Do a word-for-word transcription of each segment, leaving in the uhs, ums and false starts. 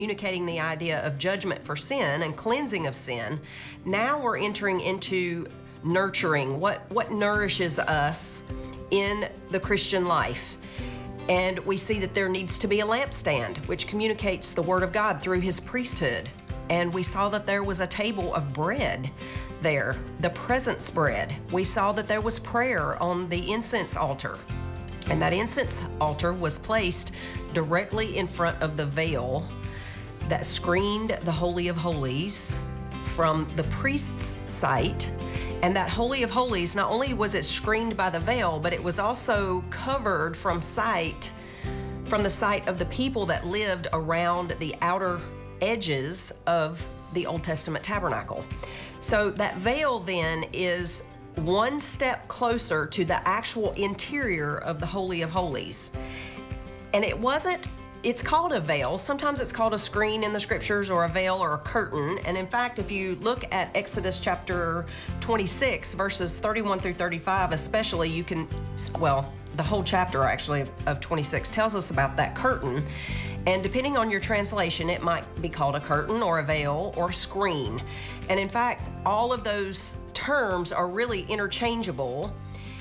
communicating the idea of judgment for sin and cleansing of sin. Now we're entering into nurturing, what, what nourishes us in the Christian life. And we see that there needs to be a lampstand, which communicates the Word of God through His priesthood. And we saw that there was a table of bread there, the presence bread. We saw that there was prayer on the incense altar. And that incense altar was placed directly in front of the veil that screened the Holy of Holies from the priest's sight. And that Holy of Holies, not only was it screened by the veil, but it was also covered from sight, from the sight of the people that lived around the outer edges of the Old Testament tabernacle. So that veil then is one step closer to the actual interior of the Holy of Holies. And it wasn't, it's called a veil. Sometimes it's called a screen in the scriptures, or a veil, or a curtain. And in fact, if you look at Exodus chapter twenty-six, verses thirty-one through thirty-five especially, you can, well, the whole chapter actually of, of twenty-six tells us about that curtain. And depending on your translation, it might be called a curtain or a veil or a screen. And in fact, all of those terms are really interchangeable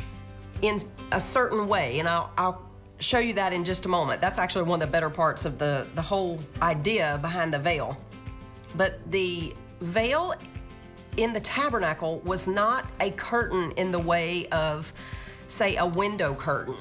in a certain way. And I'll, I'll show you that in just a moment. That's actually one of the better parts of the, the whole idea behind the veil. But the veil in the tabernacle was not a curtain in the way of, say, a window curtain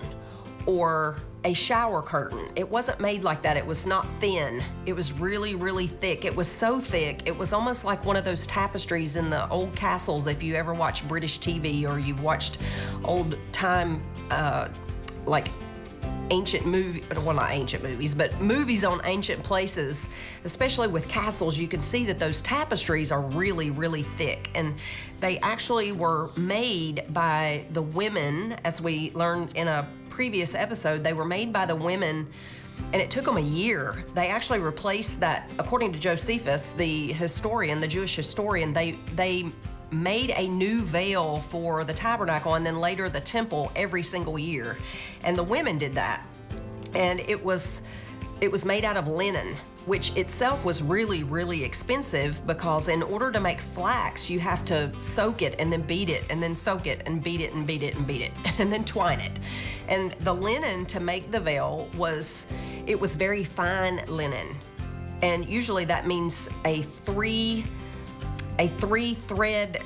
or a shower curtain. It wasn't made like that. It was not thin. It was really, really thick. It was so thick, it was almost like one of those tapestries in the old castles. If you ever watch British T V, or you've watched old time, uh, like ancient movie, well, not ancient movies, but movies on ancient places, especially with castles, you can see that those tapestries are really, really thick. And they actually were made by the women, as we learned in a previous episode. They were made by the women, and it took them a year. They actually replaced that, according to Josephus, the historian, the Jewish historian, they they made a new veil for the tabernacle and then later the temple every single year. And the women did that. And it was it was made out of linen, which itself was really, really expensive, because in order to make flax, you have to soak it and then beat it and then soak it and beat it and beat it and beat it and then twine it. And the linen to make the veil was, it was very fine linen. And usually that means a three, a three thread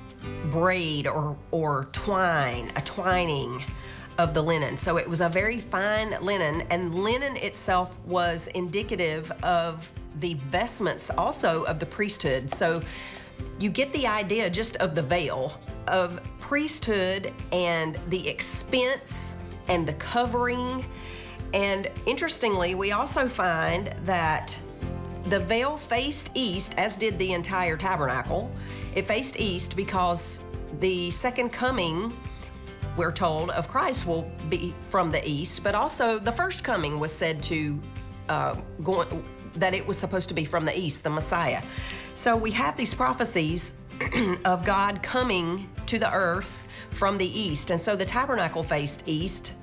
braid or, or twine, a twining of the linen. So it was a very fine linen, and linen itself was indicative of the vestments also of the priesthood. So you get the idea just of the veil, of priesthood and the expense and the covering. And interestingly, we also find that the veil faced east, as did the entire tabernacle. It faced east because the second coming, we're told, of Christ will be from the east, but also the first coming was said to uh, go, that it was supposed to be from the east, the Messiah. So we have these prophecies of God coming to the earth from the east, and so the tabernacle faced east.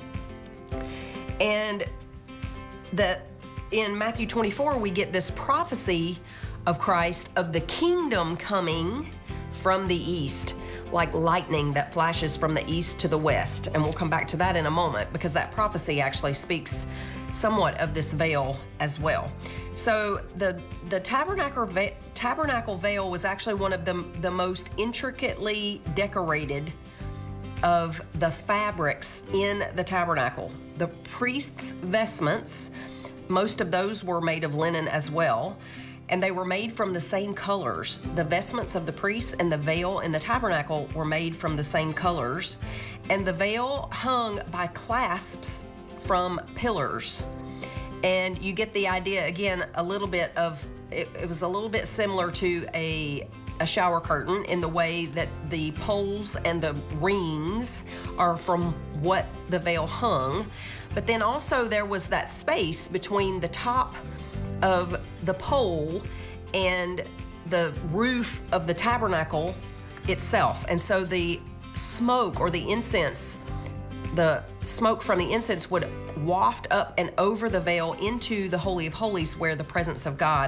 And the in Matthew twenty-four, we get this prophecy of Christ, of the kingdom coming from the east, like lightning that flashes from the east to the west. And we'll come back to that in a moment, because that prophecy actually speaks somewhat of this veil as well. So the the tabernacle ve- tabernacle veil was actually one of the, the most intricately decorated of the fabrics in the tabernacle. The priest's vestments, most of those were made of linen as well, and they were made from the same colors. The vestments of the priests and the veil in the tabernacle were made from the same colors, and the veil hung by clasps from pillars. And you get the idea, again, a little bit of, it, it was a little bit similar to a, a shower curtain in the way that the poles and the rings are from what the veil hung. But then also there was that space between the top of the pole and the roof of the tabernacle itself. And so the smoke or the incense, the smoke from the incense would waft up and over the veil into the Holy of Holies where the presence of God